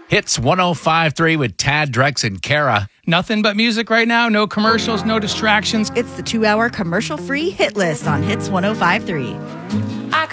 Hits 105.3 with Tad, Drex, and Kara. Nothing but music right now. No commercials, no distractions. It's the 2-hour commercial-free hit list on Hits 105.3.